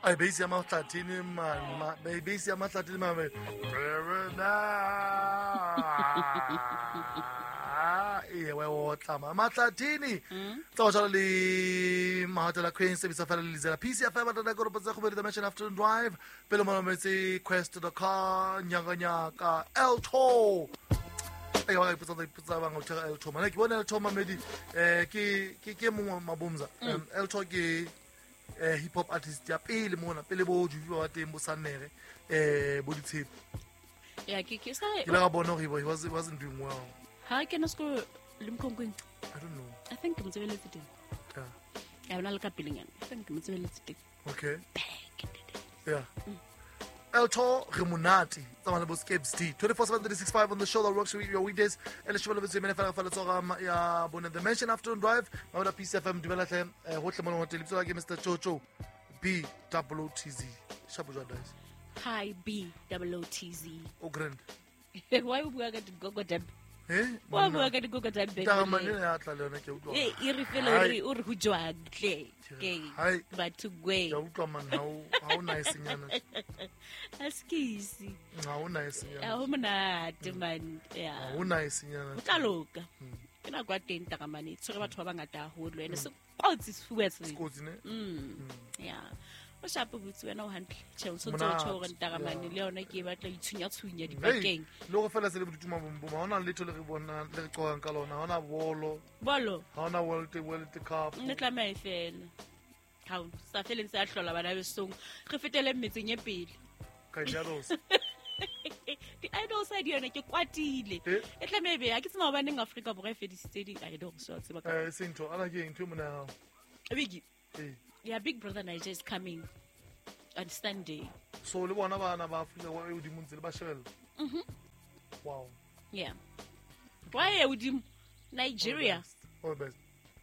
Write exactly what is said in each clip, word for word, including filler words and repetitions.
Ay base ya mahlathini man, ma base ya mahlathini mama. Eh wa o tlama mahlathini. Tsa jala le mahatela Queen se bisa fela le zela P C F M ba tla go repotsa go be dimension afternoon drive. Pele mo metse quest the car nyanga nyaka Elto. Ay wa ipotsa ipotsa ba ngotha Elto. Mana ke bona Elto mamedi eh ke ke ke mo mabomza. Elto ke eh hip hop artist ya pele mona pele bo juwa wa teng bo sanere eh bo ditshepe. Yeah, ke ke sa Ke la bona gore he was wasn't doing well. ha ke no sko limkongweng. I don't know. I think ke motsebeletse teng. Yeah. Ya bona le ka pelenyana. I think ke motsebeletse teng. Okay. Back in the day. Yeah. Elto Remunati, someone about Scapes T. twenty-four seven thirty-six five on the show that works with your weekdays. And the show of the Zemene Fala Fala Tora ya Bona the Mention Afternoon Drive. Now the P C F M developed a hotel hotel. So I give Mister Chocho B double O T Z. Shabuja dies. Hi B double O T Z. Oh grand. Why we ga go go dab? Eh? Why we ga go go dab? Ta mane ya tla le yona ke utlwa. Eh, e re fela re o re go jwa tle. Ke Hai. ba to gwe. Ya utlwa man how how nice nyana. Askisi. How nice nyana. Ya ho monate man. Ya. How nice nyana. Taloka. Ke na kwa teng ta ka mane. Tsere batho ba bangata haholo ene se qotsi sefuwa se. Skotsi ne? Mm. Yeah. O shapo butsi wena o hantle. Che o sotse o Monate, tshore ntagamane le yona ke batla ithunya tshunya Hey, dibakeng. lo go fela se le botuma bombo ma hona letho le re bona le re qogang ka lona hona bolo Bolo. hona world world cup Ne tlama e fela. Ha sa feleng sa hlola bana be song. Re fetele metseng e pele. ka jaros Di idols a di yona ke kwatile. Eh? E tlame be ha ke tsema ba neng Africa bo re fedisitse di idols so tseba ka. eh sento ala ke ntho mona Big. eh Yeah, Big Brother Niger is coming on Sunday. so le bona bana ba Afrika wa e dimontshe le ba shebella Mhm. wow Yeah. Why are we Nigeria? all the best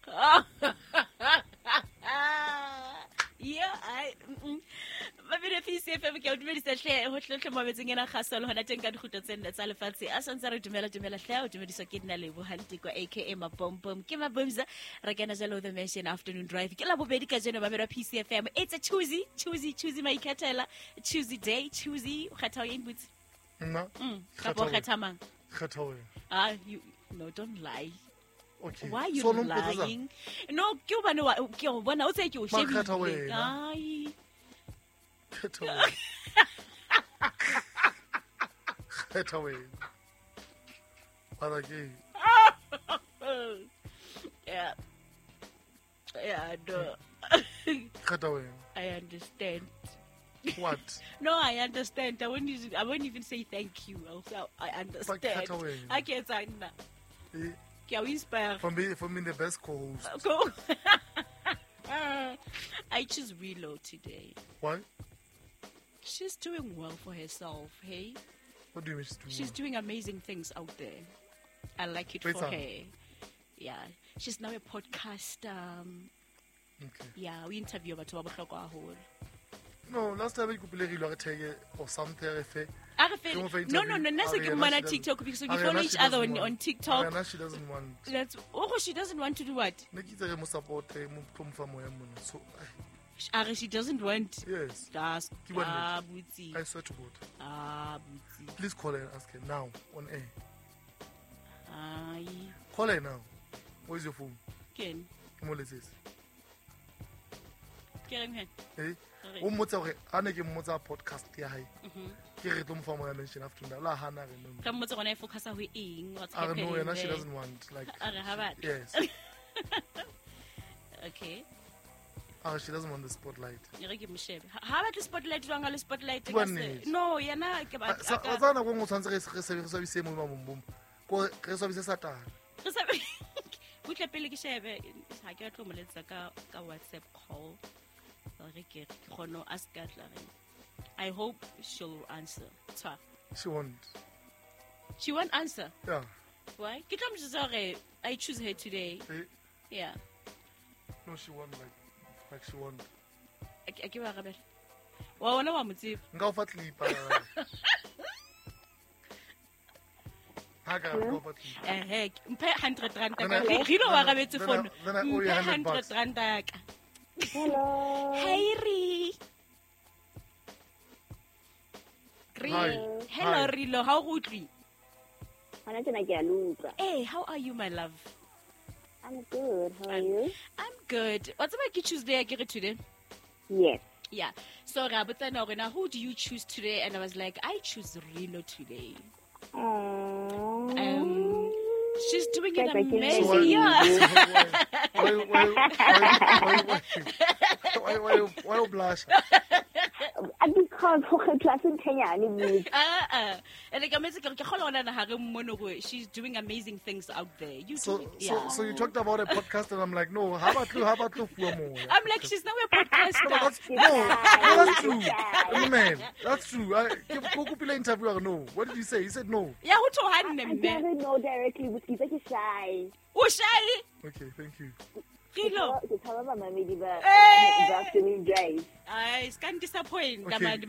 Yeah, I ba bile P C F M ke o dumedisa hle ho hle mo metseng ena gaselo hona teng ka dikhuto tse nne tsa lefatshe a santse re dumela dumela hle o dumedisa ke nna lebo Hantiko aka Mabombom ke Mabomza re kana jalo the mention afternoon drive ke la bobedi ka jeno ba mera P C F M. It's a choosy choosy choosy my ketela choosy day choosy kgetha eng butsi nna mm ka bo kgetha mang kgetha wena ah you no don't lie. okay Why are you so no mpotsa lying? No, ke o bane wa ke o bona o tse ke o Ma kgetha shebile. wena. Ai. kgetha wena kgetha wena para ke Yeah. Yeah, no. kgetha wena I understand. what No, I understand. I won't even, I won't even say thank you. Also, I understand. kgetha wena. I can't say na. eh Ke o inspire. for me for me the best calls Go. I choose Reload today. why She's doing well for herself, hey? what do you mean she's doing She's doing amazing things out there. I like it Wait, for Sam. her. Yeah. She's now a podcast. Um, okay yeah, we interview about two about no last time you could re take or something refe No, no, no, that's like Ariana, on she TikTok because we Ariana, follow she each other doesn't on, want- on TikTok. Ariana, she doesn't want That's oh, she doesn't want to do what? ne ke tsere mo support mo tlhompha moya mona so Ari, she doesn't want. yes That's Ke bua nnete. ah, butsi. I swear to God Ah, butsi. please call her and ask her now on air Ai, call her now where's your phone Ken. ke mo letsetse Ken hen. eh Re. o mmotsa gore a ne ke mmotsa podcast ya hae Mhm. ke re tlo mo fa moya mention afternoon la hana re no Ka mmotse gona e focus ho eng what's a re happening no yena she there. doesn't want like A re ha batla. yes Okay. a re she doesn't want the spotlight Ke re ke mo shebe. Ha- Ha batla spotlight jwang a le spotlight Ke ka bua se. nnete. No, yena ke ba A- sa ka- tsana go ngo tshwantse re re se re swabise mo mabombom ko re swabise satana Re sabe butle pele ke shebe ha ke tlo mo letsa ka ka WhatsApp call. Re ke ke khono ask ka tla re. I hope she'll answer. Twa. she won't She won't answer. yeah Why? Ke tla mo jisa re I choose her today. eh Yeah. no she won't like like she won't A ke ba rabela. Wa wona wa motsiba. nka o fa clip ha ka nka o fa clip Eh he, mphe one hundred rand ka. Then I- Re rilo wa then I- rabetse then I- phone. then I owe you Mphe one hundred one hundred bucks. rand ka. Hello. Hey Ri. Hello, Rilo. How are you? Hey, how are you, my love? I'm good. How are I'm, you? I'm good. What's about you Tuesday? I get it today. Yes. Yeah. So, Rabutana, who do you choose today? And I was like, I choose Rilo today. Aww. Um, she's doing Guys, an I can amazing. see you. Yeah. Why, why, why, why, why, why, why you blush? Because Uh-uh. And like, I'm she's doing amazing things out there. You So, do it. so, Yeah. so you talked about a podcast, and I'm like, no. How about you? How about you? I'm like, she's now a podcaster. That's, no, no, that's true. No, man, that's true. I Kokupila interviewer. No, what did you say? He said no. Yeah, who told I her name? never know directly, but he's like shy. Oh, shy. Okay, thank you. Rilo. Hey! Afternoon drive. I can't disappoint. Okay. Okay.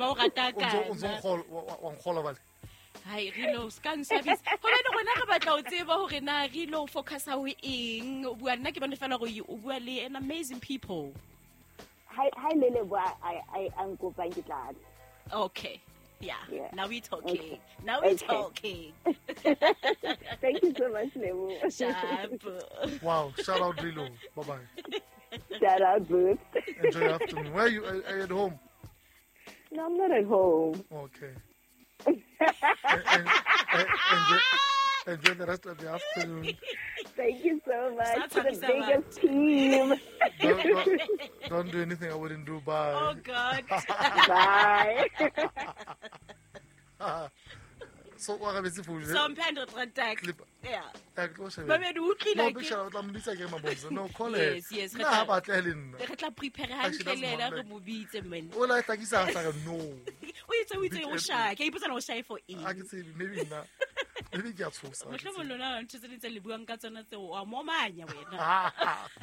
Hi, Rilo, scan service. Ho bana rona re batla o tseba hore na Rilo focus ha o eng. O bua nna ke bone fela gore o bua le an amazing people. Hi, hi, Lele. I, I, I'm going to glad. Okay. Yeah. Yeah. Now we talking. Okay. Now we Okay. talking. Thank you so much, Lele. Sharp. Wow, shout out Rilo. Bye bye. Shout out, Booth. Enjoy your afternoon. Where are you? Are, are you at home? No, I'm not at home. Okay. En- en- en- enjoy, enjoy the rest of the afternoon. Thank you so much Stop to the talking so biggest team. Don't, don't, don't do anything I wouldn't do. Bye. Oh God. Bye. So what have you seen? So I'm paying the contact. Clip. Yeah. Like, what's your But we do clean No, like big it. shout out. I'm Lisa Gamma No, call it. Yes, yes. Nah, how about Ellen? Re tla prepare Actually, hantle that's le ena Monday. re mo bitse man. Oh, like, like, it's like, no. O itse o itse o shy. Ke ipotsa na o shy for eng? I can say maybe not. Maybe get so sad. Mohlomong lona ntse tse le buang ka tsona tseo wa momanya wena.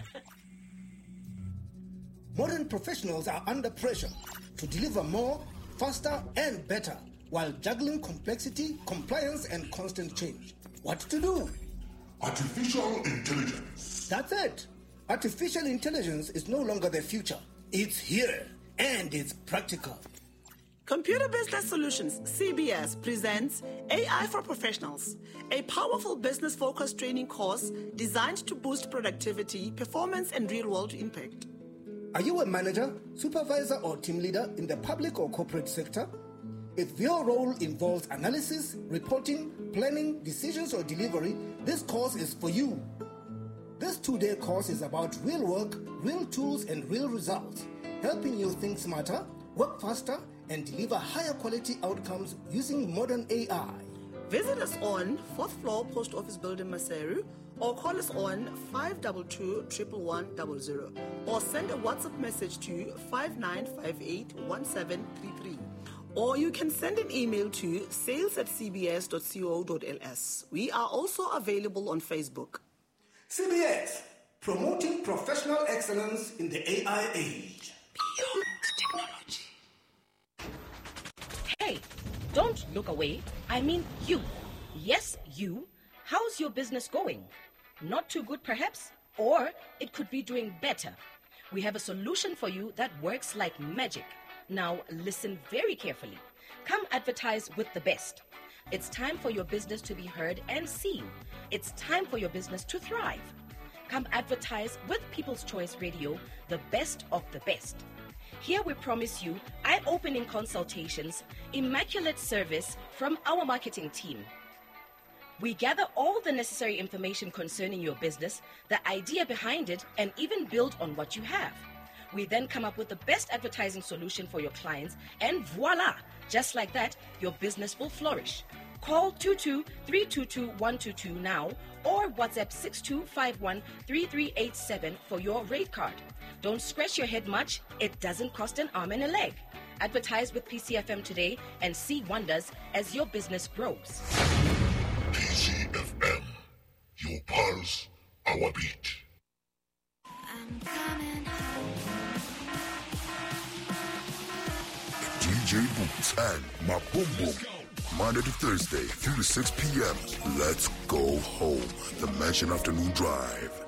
Modern professionals are under pressure to deliver more, faster, and better while juggling complexity, compliance, and constant change. What to do? Artificial intelligence. That's it. Artificial intelligence is no longer the future. It's here, and it's practical. Computer Business Solutions, C B S, presents A I for Professionals, a powerful business-focused training course designed to boost productivity, performance, and real-world impact. Are you a manager, supervisor, or team leader in the public or corporate sector? If your role involves analysis, reporting, planning, decisions, or delivery, this course is for you. This two-day course is about real work, real tools, and real results, helping you think smarter, work faster, and deliver higher quality outcomes using modern A I. Visit us on fourth floor Post Office Building, Maseru, or call us on five two two, one one one zero zero, or send a WhatsApp message to five nine five eight one seven three three. Or you can send an email to sales at c b s dot co dot l s. We are also available on Facebook. C B S, promoting professional excellence in the A I age. Beyond technology. Hey, don't look away. I mean you. Yes, you. How's your business going? Not too good, perhaps? Or it could be doing better. We have a solution for you that works like magic. Now, listen very carefully. Come advertise with the best. It's time for your business to be heard and seen. It's time for your business to thrive. Come advertise with People's Choice Radio, the best of the best. Here we promise you eye-opening consultations, immaculate service from our marketing team. We gather all the necessary information concerning your business, the idea behind it, and even build on what you have. We then come up with the best advertising solution for your clients, and voila! Just like that, your business will flourish. Call two two three two two one two two now or WhatsApp six two five one three three eight seven for your rate card. Don't scratch your head much. It doesn't cost an arm and a leg. Advertise with P C F M today and see wonders as your business grows. P C F M, your pulse, our beat. I'm coming home. D J Boots and my Boom Boom. Monday to Thursday, three to six p.m. Let's go home. The Mansion Afternoon Drive.